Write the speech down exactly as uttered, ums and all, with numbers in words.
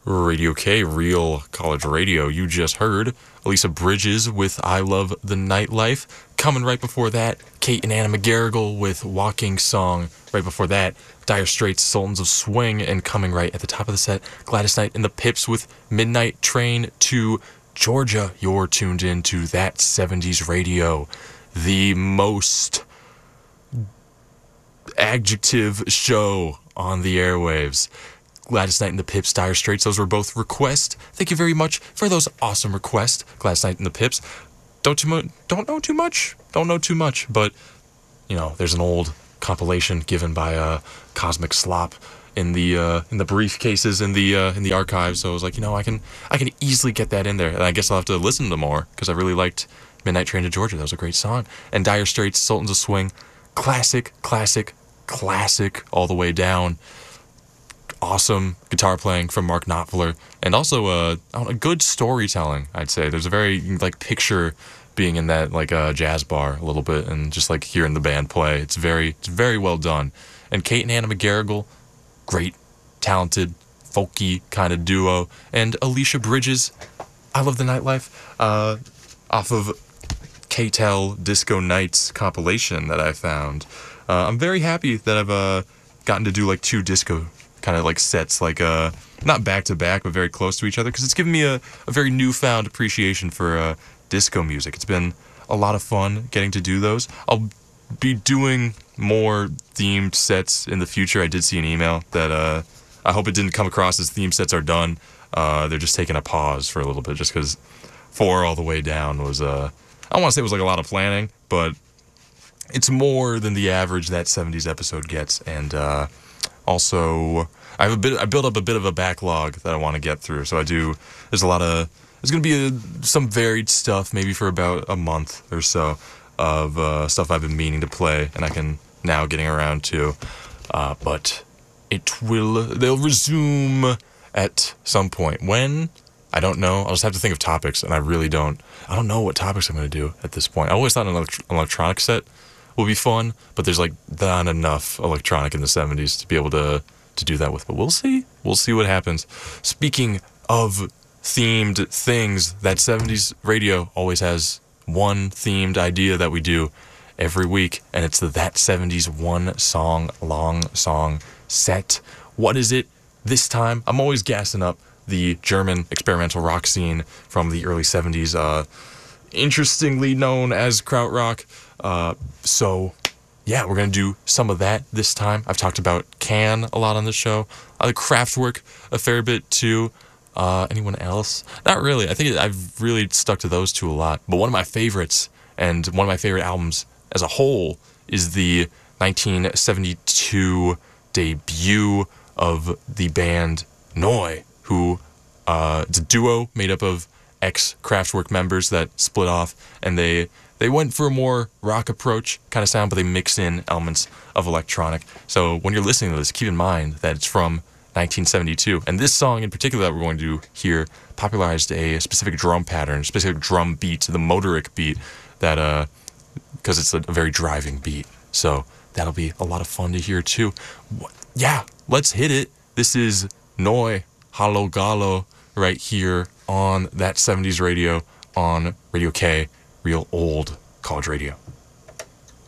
Radio K, Real College Radio. You just heard Elisa Bridges with I Love the Nightlife. Coming right before that, Kate and Anna McGarrigle with Walking Song. Right before that, Dire Straits, Sultans of Swing. And coming right at the top of the set, Gladys Knight and the Pips with Midnight Train to Georgia. You're tuned in to That seventies Radio, the most adjective show on the airwaves. Gladys Knight and the Pips, Dire Straits, those were both requests. Thank you very much for those awesome requests, Gladys Knight and the Pips. Don't too mu- don't know too much, don't know too much, but, you know, there's an old compilation given by uh, Cosmic Slop in the uh, in the briefcases in the uh, in the archives. So I was like, you know, I can I can easily get that in there, and I guess I'll have to listen to more because I really liked Midnight Train to Georgia. That was a great song. And Dire Straits, Sultans of Swing, classic, classic, classic all the way down. Awesome guitar playing from Mark Knopfler, and also uh, a good storytelling, I'd say. There's a very, like, picture being in that, like, uh, jazz bar a little bit, and just, like, hearing the band play. It's very, it's very well done. And Kate and Anna McGarrigle, great, talented, folky kind of duo. And Alicia Bridges, I Love the Nightlife, uh, off of K-Tel Disco Nights compilation that I found. Uh, I'm very happy that I've uh, gotten to do, like, two disco kind of like sets, like uh not back to back but very close to each other, because it's given me a, a very newfound appreciation for uh disco music. It's been a lot of fun getting to do those. I'll be doing more themed sets in the future. I did see an email that uh I hope it didn't come across as theme sets are done. Uh they're just taking a pause for a little bit, just because four all the way down was uh I don't want to say it was like a lot of planning, but it's more than the average that seventies episode gets. And uh also, I have a bit. I built up a bit of a backlog that I want to get through. So I do. There's a lot of. There's going to be a, some varied stuff, maybe for about a month or so, of uh, stuff I've been meaning to play, and I can now getting around to. Uh, but it will. They'll resume at some point. When? I don't know. I'll just have to think of topics, and I really don't. I don't know what topics I'm going to do at this point. I always thought an elect- electronic set will be fun, but there's like not enough electronic in the seventies to be able to to do that with. But we'll see. We'll see what happens. Speaking of themed things, that seventies radio always has one themed idea that we do every week, and it's the That seventies one song long song set. What is it this time? I'm always gassing up the German experimental rock scene from the early seventies, uh, interestingly known as krautrock. Uh, so, yeah, we're going to do some of that this time. I've talked about Can a lot on the show. I like Kraftwerk a fair bit, too. Uh, anyone else? Not really. I think I've really stuck to those two a lot. But one of my favorites, and one of my favorite albums as a whole, is the nineteen seventy-two debut of the band Neu!, who, uh, it's a duo made up of ex-Kraftwerk members that split off, and they... They went for a more rock approach kind of sound, but they mix in elements of electronic. So when you're listening to this, keep in mind that it's from nineteen seventy-two. And this song in particular that we're going to hear popularized a specific drum pattern, specific drum beat, the motoric beat, that, uh, because it's a very driving beat. So that'll be a lot of fun to hear too. Yeah, let's hit it. This is Neu!, Hallo Gallo, right here on That seventies Radio on Radio K. Real old college radio.